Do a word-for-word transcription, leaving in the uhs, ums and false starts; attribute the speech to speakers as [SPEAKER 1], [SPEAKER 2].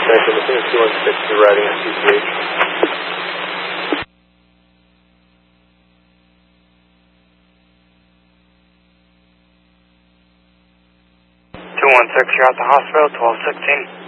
[SPEAKER 1] Second, I think it's two one six, you're riding at C C H.
[SPEAKER 2] two one six, you're at the hospital, twelve sixteen.